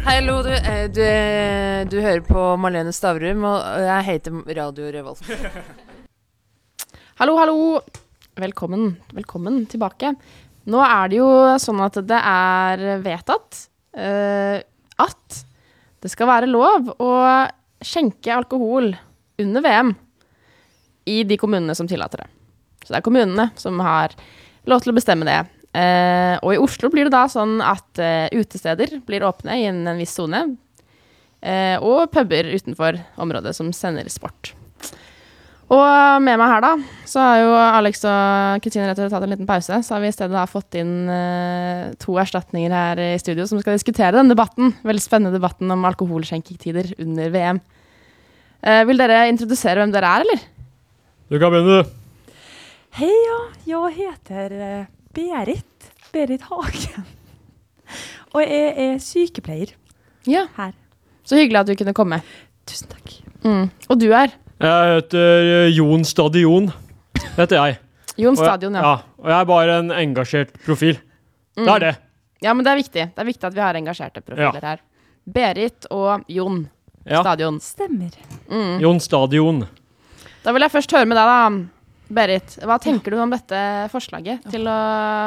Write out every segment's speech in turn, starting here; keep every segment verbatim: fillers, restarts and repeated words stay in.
Hallo, du, eh, du, eh, du hører på Marlene Stavrum, og jeg heter Radio Revolt. Hallo, hallo. Velkommen, velkommen tilbake. Nå er det jo sånn at det er vedtatt uh, at det skal være lov å skjenke alkohol under V M i de kommunene som tillater det. Så det er kommunene som har lov til å bestemme det. Uh, og i Oslo blir det da sånn at uh, utesteder blir åpne i en, en viss zone, uh, og puber utenfor området som sender sport. Og med meg her da, så har jo Alex og Kristine rett og slett tatt en liten pause, så har vi i stedet da fått inn uh, to erstatninger her i studio som skal diskutere den debatten, veldig spennende debatten om alkoholskjenketider under V M. Uh, vil dere introdusere hvem dere er, eller? Du kan begynne. Hej, ja. Jeg heter uh, Berit, Berit Hagen, og jeg er sykepleier ja. Her. Så hyggelig at du kunne komme. Tusen takk. Mm. Og du er? Jeg heter Jon Stadion, heter jeg. Jon Stadion, ja. ja. Og jeg er bare en engasjert profil. Mm. Det er det. Ja, men det er viktig. Det er viktig at vi har engasjerte profiler ja. her. Berit og Jon ja. Stadion. Stemmer. Mm. Jon Stadion. Da vil jeg først høre med deg da, Berit. Hva tenker du om dette forslaget til å...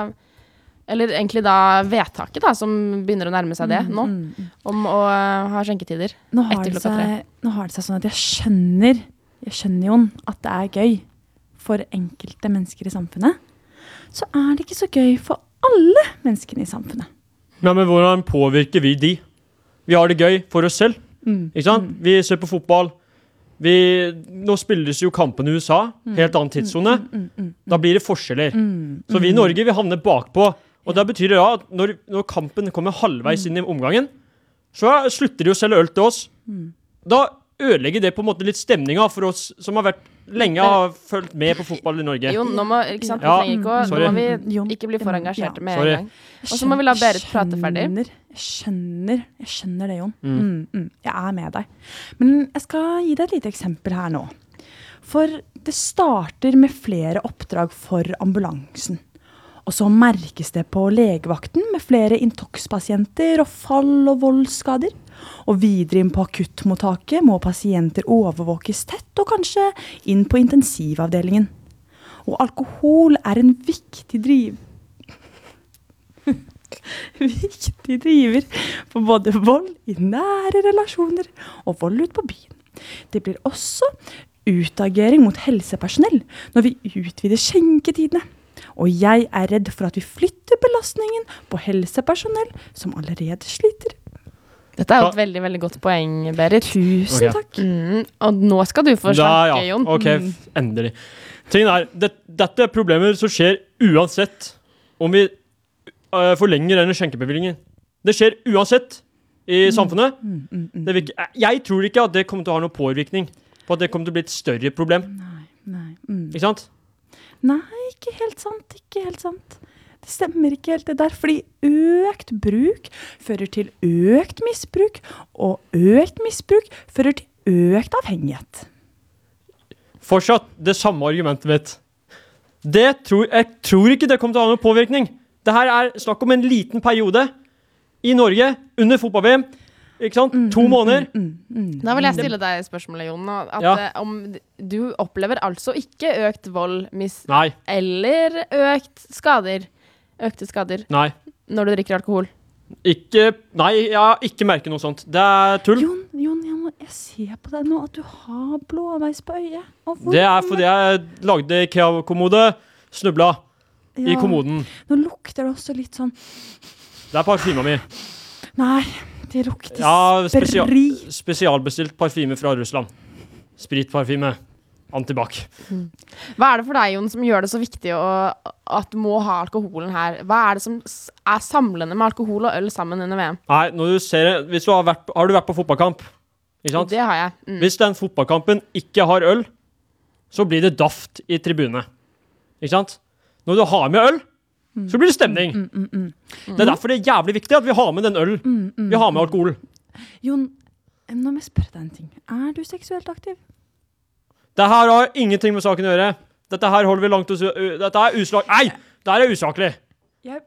Eller egentlig da vedtaket da, som begynner å nærme seg det nå, mm, mm. om å ha skjenketider etter klokka tre. Nå har det seg sånn at jeg skjønner, jeg skjønner jo at det er gøy for enkelte mennesker i samfunnet. Så er det ikke så gøy for alle menneskene i samfunnet. Nei, men hvordan påvirker vi de? Vi har det gøy for oss selv, mm, ikke sant? Mm. Vi ser på fotball. Vi, nå spilles jo kampen i U S A, mm, helt annen tidszone. Mm, mm, mm, mm. Da blir det forskjeller. Mm, så vi i Norge, vi havner bakpå. Og det betyr det da at når, når kampen kommer halvveis inn i omgangen, så slutter de å selge øl til oss. Mm. Da ødelegger det på en måte litt stemninga for oss som har vært lenge har følt med på fotball i Norge. Jo, nå må, ikke sant, ja, ikke, nå må vi ikke bli for engasjerte med en gang. Og så må vi la Berit prate ferdig. Jeg skjønner, jeg skjønner det, Jon. Mm. Mm, mm, jeg er med deg. Men jeg skal gi deg et lite eksempel her nå. For det starter med flere oppdrag for ambulansen. Og så merkes det på legevakten med flere intox-pasienter og fall- og voldsskader. Og videre inn på akuttmottaket må pasienter overvåkes tett og kanskje inn på intensivavdelingen. Og alkohol er en viktig driv. viktig driver for både vold i nære relasjoner og vold ut på byen. Det blir også utagering mot helsepersonell når vi utvider skjenketidene. Og jeg er redd for at vi flytter belastningen på helsepersonell som allerede sliter. Dette er jo et veldig, veldig godt poeng, Berit. Tusen okay. takk. Mm, og nå skal du få snakke, ja. Jon. Ok, endelig. Tingen er, det, dette er problemer som skjer uansett om vi uh, forlenger denne skjenkebevillingen. Det skjer uansett i mm. samfunnet. Mm, mm, mm. Det vil, jeg tror ikke at det kommer til å ha noen påvirkning på at det kommer til å bli et større problem. Nei, nei. Mm. Ikke sant? Nei, ikke helt sant, ikke helt sant. Det stemmer ikke helt det der, fordi økt bruk fører til økt misbruk, og økt misbruk fører til økt avhengighet. Fortsatt det samme argumentet mitt. Det tror, jeg tror ikke det kommer til å ha noen påvirkning. Dette er snakk om en liten periode i Norge under fotball-V M. Ikke sant? Mm, to måneder. Mm, mm, mm. Da vil jeg stille deg spørsmålet, Jon. At ja. om du opplever altså ikke økt vold mis- eller økt skader, økte skader Nei. Når du drikker alkohol? Ikke, nei, jeg har ikke merket noe sånt. Det er tull. Jon, Jon jeg, må, jeg ser på deg nå at du har blåveis på øyet. Det er fordi jeg lagde IKEA-kommode, snubla ja. i kommoden. Nå lukter det også litt sånn... Det er parfyma mi. Nei... Det lukter ja, spesia- sprit. Spesialbestilt parfyme fra Russland. Spritparfyme. Antibac. Mm. Hva er det for deg, Jon, som gjør det så viktig å, at du må ha alkoholen her? Hva er det som er samlende med alkohol og øl sammen under V M? Nei, når du ser det, hvis du har, vært, har du vært på fotballkamp? Ikke sant? Det har jeg. Mm. Hvis den fotballkampen ikke har øl, så blir det daft i tribune. Ikke sant? Når du har med øl, så blir det stemning. Mm, mm, mm, mm. Det er derfor det er jævlig viktig at vi har med den øl. Mm, mm, vi har med alkohol. Jon, nå må jeg spørre deg en ting. Er du seksuelt aktiv? Det her har ingenting med saken å gjøre. Dette her holder vi langt å... Dette er uslag... Nei! Det her er usaklig. Jeg, jeg,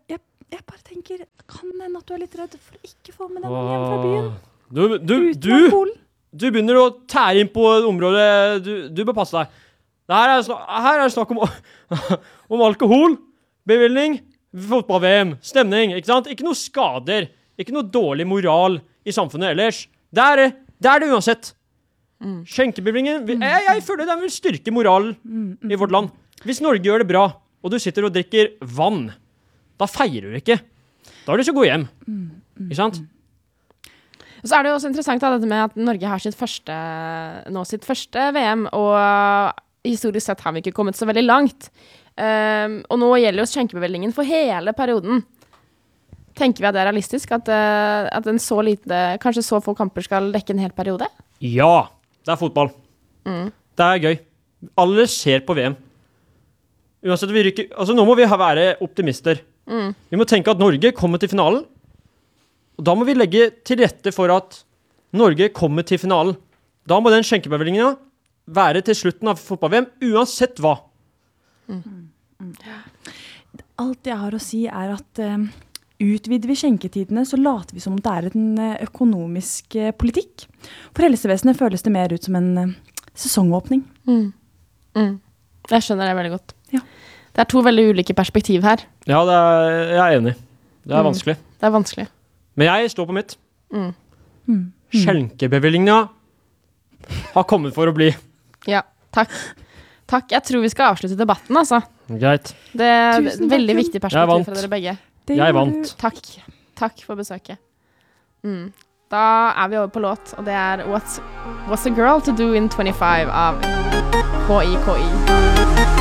jeg bare tenker, kan det hende at du er litt redd for å ikke få med deg noen hjem fra byen? Du, du, Uten du, alkohol. du begynner å tære inn på et område. Du, du bør passe deg. Det her er, snak, her er snakk om, om alkohol, bevilgning, fotball-V M, stemning, ikke sant? Ikke noe skader, ikke noe dårlig moral i samfunnet ellers. Det er det, er det uansett. Mm. Skjenkebevilgningen, jeg, jeg føler den vil styrke moralen mm, mm, i vårt land. Hvis Norge gjør det bra, og du sitter og drikker vann, da feirer du ikke. Da har du ikke gå hjem. Mm, mm, ikke sant? Og så er det jo også interessant da, dette med at Norge har sitt første, nå sitt første V M, og historisk sett har vi ikke kommet så veldig langt. Um, og nå gjelder jo skjenkebevilgningen for hele perioden. Tenker vi at det er realistisk, at, uh, at en så lite, kanskje så få kamper skal dekke en hel periode? Ja, det er fotball. Mm. Det er gøy. Alle ser på V M. Uansett, vi rykker, altså nå må vi være optimister. Mm. Vi må tenke at Norge kommer til finalen, og da må vi legge til rette for at Norge kommer til finalen. Da må den skjenkebevilgningen være til slutten av fotball-V M, uansett hva. Mm. Mm. Alt jeg har å si er at uh, utvider vi skjenketidene, så later vi som om det er en uh, økonomisk uh, politikk. For helsevesenet føles det mer ut som en uh, sesongåpning. Mm. Mm. Jeg skjønner det veldig godt. Ja. Det er to veldig ulike perspektiv her. Ja, det er, jeg er enig. Det er mm. vanskelig. Det er vanskelig. Men jeg står på mitt. Mm. Mm. Skjenkebevilgningen har kommet for å bli. Ja, takk. Takk, jeg tror vi skal avslutte debatten, altså. Greit. Det er et veldig viktig perspektiv fra dere begge. Det jeg vant. Takk. Takk for besøket. Mm. Da er vi over på låt, og det er What's, What's a Girl to Do in twenty-five av K I K I.